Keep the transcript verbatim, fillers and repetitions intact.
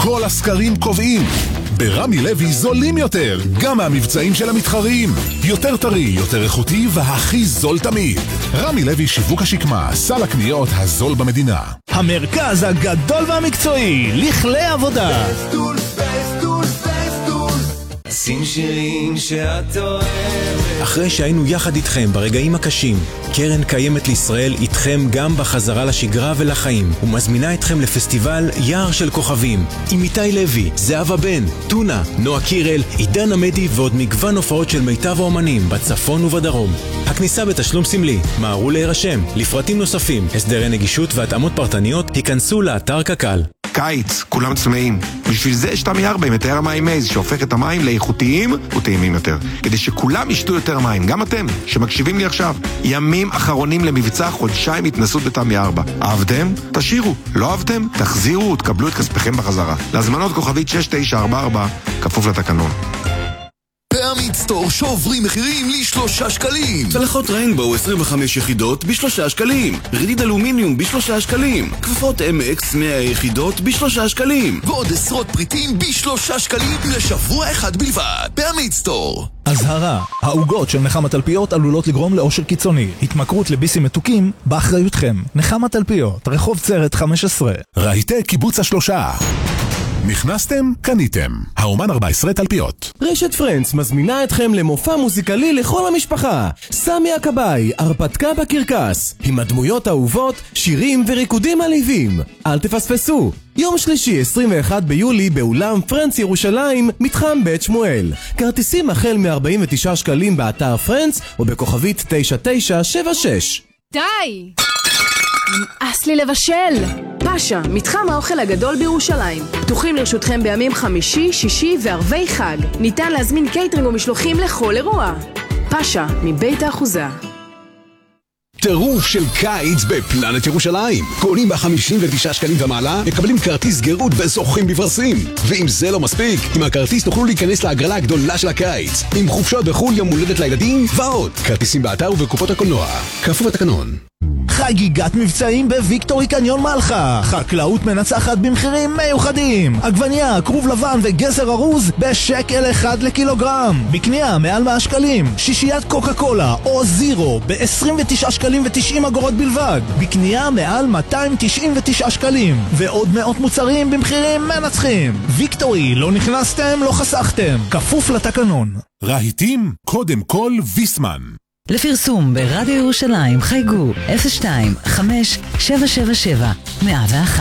כל הסקרים קובעים. ברמי לוי זולים יותר, גם מהמבצעים של המתחרים. יותר טרי, יותר איכותי והכי זול תמיד. רמי לוי שיווק השקמה, סל הקניות הזול במדינה. המרכז הגדול והמקצועי, לכלי עבודה. שים שירים שאת אוהבת. אחרי שהיינו יחד איתכם ברגעים הקשים, קרן קיימת לישראל איתכם גם בחזרה לשגרה ולחיים, ומזמינה אתכם לפסטיבל יער של כוכבים עם איתי לוי, זהבה בן, טונה, נועה קירל, עידן עמדי ועוד מגוון הופעות של מיטב האומנים בצפון ובדרום. הכניסה בתשלום סמלי, מהרו להירשם. לפרטים נוספים, הסדרי נגישות והתאמות פרטניות, היכנסו לאתר קק"ל. קיץ, כולם צמאים. בשביל זה יש תמי ארבע עם מטהר המים מייז, שהופך את המים לאיכותיים וטעימים יותר. כדי שכולם ישתו יותר מים, גם אתם, שמקשיבים לי עכשיו. ימים אחרונים למבצע חודשיים התנסות בתמי ארבע. אהבתם? תשאירו. לא אהבתם? תחזירו ותקבלו את כספכם בחזרה. להזמנות כוכבית שש תשע ארבע ארבע, כפוף לתקנון. בעמית סטור שוברים מחירים לשלושה שקלים. צלחות ריינבואו עשרים וחמש יחידות בשלושה שקלים. רדיד אלומיניום בשלושה שקלים. כפפות אם אקס מאה יחידות בשלושה שקלים. ועוד עשרות פריטים בשלושה שקלים לשבוע אחד בלבד. בעמית סטור. אזהרה, העוגות של נחמה תלפיות עלולות לגרום לאושר קיצוני. התמכרות לביסים מתוקים באחריותכם. נחמה תלפיות, רחוב צרת חמש עשרה. רהיטי קיבוץ השלושה. נכנסתם, קניתם. האומן ארבע עשרה תלפיות. רשת פרנץ מזמינה אתכם למופע מוזיקלי לכל המשפחה. סמי הכבאי, הרפתקה בקרקס. עם הדמויות האהובות, שירים וריקודים מלהיבים. אל תפספסו. יום שלישי עשרים ואחד ביולי באולם פרנץ ירושלים, מתחם בית שמואל. כרטיסים החל מ-ארבעים ותשעה שקלים באתר פרנץ או בכוכבית תשע תשע שבע שש. די! נמאס לי לבשל! פאשה, מתחם האוכל הגדול בירושלים. פתוחים לרשותכם בימים חמישי, שישי וערבי חג. ניתן להזמין קייטרינג ומשלוחים לכל אירוע. פאשה, מבית האחוזה. טירוף של קיץ בפלנט ירושלים. קונים ב-חמישים ותשעה שקלים ומעלה, מקבלים כרטיס גירות וזוכים בפרסים. ואם זה לא מספיק, עם הכרטיס תוכלו להיכנס להגרלה הגדולה של הקיץ. עם חופשות בחול, יום הולדת לילדים ועוד. כרטיסים באתר ובקופות הקולנוע. כפוף לתקנון. חגיגת מבצעים בוויקטורי קניון מלחה. חקלאות מנצחת במחירים מיוחדים. עגבניה, כרוב לבן וגזר ארוז בשקל אחד לקילוגרם. בקנייה מעל מאה שקלים. שישיית קוקה קולה או זירו ב-עשרים ותשעה שקלים ו-תשעים אגורות בלבד. בקנייה מעל מאתיים תשעים ותשעה שקלים. ועוד מאות מוצרים במחירים מנצחים. ויקטורי, לא נכנסתם, לא חסכתם. כפוף לתקנון. רהיטים, קודם כל ויסמן. לפרסום ברדיו ירושלים חייגו אפס שתיים חמש שבע שבע שבע מאה ואחת.